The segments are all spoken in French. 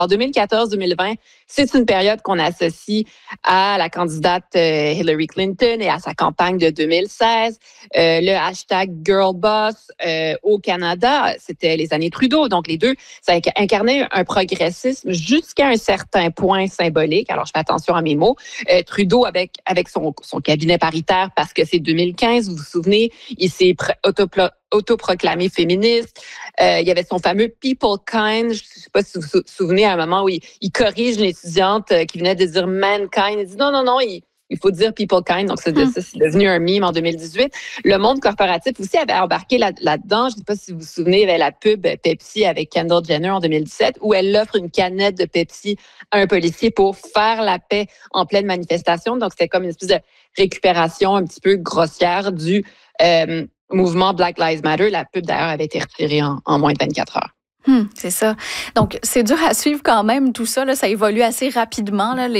En 2014-2020, c'est une période qu'on associe à la candidate Hillary Clinton et à sa campagne de 2016. Le hashtag Girlboss au Canada, c'était les années Trudeau. Donc, les deux, ça incarnait un progressisme jusqu'à un certain point symbolique. Alors, je fais attention à mes mots. Trudeau, avec son cabinet paritaire, parce que c'est 2015, vous vous souvenez, il s'est autoproclamé féministe. Il y avait son fameux People Kind. Je ne sais pas si vous vous souvenez à un moment où il corrige l'étudiante qui venait de dire Mankind. Il dit non, il faut dire People Kind. Donc, c'est devenu un meme en 2018. Le monde corporatif aussi avait embarqué là-dedans. Je ne sais pas si vous vous souvenez, il y avait la pub Pepsi avec Kendall Jenner en 2017 où elle offre une canette de Pepsi à un policier pour faire la paix en pleine manifestation. Donc, c'était comme une espèce de récupération un petit peu grossière du mouvement Black Lives Matter. La pub, d'ailleurs, avait été retirée en moins de 24 heures. C'est ça. Donc, c'est dur à suivre quand même, tout ça. Là, ça évolue assez rapidement, là,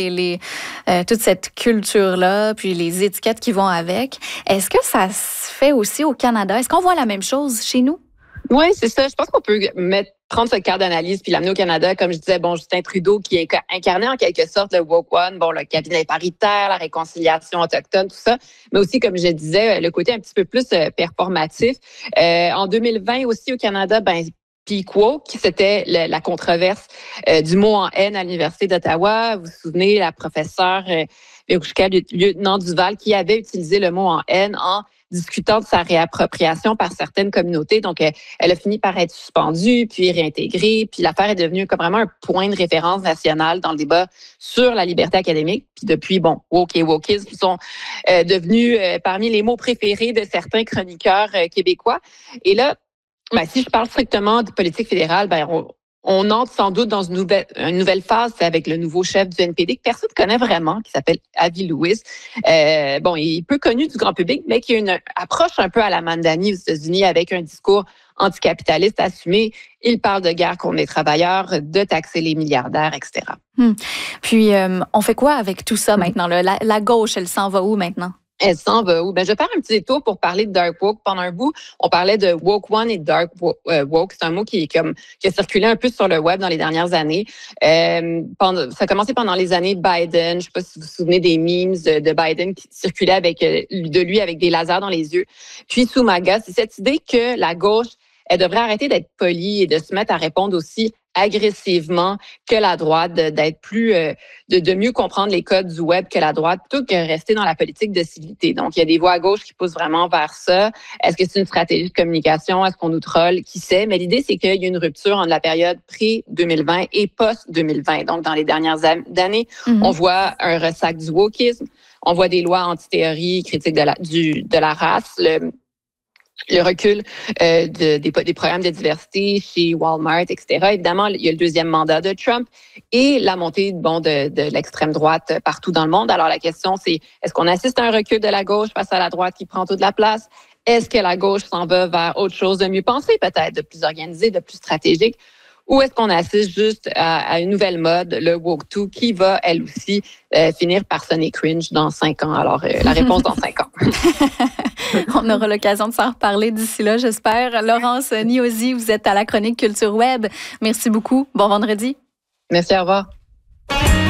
toute cette culture-là, puis les étiquettes qui vont avec. Est-ce que ça se fait aussi au Canada? Est-ce qu'on voit la même chose chez nous? Oui, c'est ça. Je pense qu'on peut prendre ce cas d'analyse puis l'amener au Canada. Comme je disais, Justin Trudeau qui incarnait en quelque sorte le Woke One, le cabinet paritaire, la réconciliation autochtone, tout ça. Mais aussi, comme je disais, le côté un petit peu plus performatif. En 2020 aussi au Canada, Peak Woke, c'était la controverse du mot en haine à l'Université d'Ottawa. Vous vous souvenez, la professeure Verouchka Lieutenant Duval qui avait utilisé le mot en haine en discutant de sa réappropriation par certaines communautés. Donc, elle a fini par être suspendue, puis réintégrée. Puis l'affaire est devenue comme vraiment un point de référence national dans le débat sur la liberté académique. Puis depuis, woke et wokisme sont devenus parmi les mots préférés de certains chroniqueurs québécois. Et là, si je parle strictement de politique fédérale, on entre sans doute dans une nouvelle phase avec le nouveau chef du NPD que personne ne connaît vraiment, qui s'appelle Avi Lewis. Il est peu connu du grand public, mais qui a une approche un peu à la Mamdani aux États-Unis avec un discours anticapitaliste assumé. Il parle de guerre contre les travailleurs, de taxer les milliardaires, etc. Puis, on fait quoi avec tout ça maintenant? La gauche, elle s'en va où maintenant? Elle s'en va où? Je vais faire un petit détour pour parler de Dark Woke. Pendant un bout, on parlait de Woke One et Dark Woke. C'est un mot qui a circulé un peu sur le web dans les dernières années. Ça a commencé pendant les années Biden. Je ne sais pas si vous vous souvenez des memes de Biden qui circulaient de lui avec des lasers dans les yeux. Puis sous MAGA, c'est cette idée que la gauche, elle devrait arrêter d'être polie et de se mettre à répondre aussi agressivement que la droite, d'être plus, de mieux comprendre les codes du web que la droite, plutôt que rester dans la politique de civilité. Donc, il y a des voix à gauche qui poussent vraiment vers ça. Est-ce que c'est une stratégie de communication? Est-ce qu'on nous troll? Qui sait? Mais l'idée, c'est qu'il y a une rupture entre la période pré-2020 et post-2020. Donc, dans les dernières années, on voit un ressac du wokisme, on voit des lois anti-théorie, critiques de la race, le recul des programmes de diversité chez Walmart, etc. Évidemment, il y a le deuxième mandat de Trump et la montée de l'extrême droite partout dans le monde. Alors, la question, c'est est-ce qu'on assiste à un recul de la gauche face à la droite qui prend toute la place? Est-ce que la gauche s'en va vers autre chose de mieux pensé, peut-être, de plus organisé, de plus stratégique? Ou est-ce qu'on assiste juste à une nouvelle mode, le Woke 2, qui va, elle aussi, finir par sonner cringe dans 5 ans? Alors, la réponse dans 5 ans. On aura l'occasion de s'en reparler d'ici là, j'espère. Laurence Niosi, vous êtes à la chronique Culture Web. Merci beaucoup. Bon vendredi. Merci, au revoir.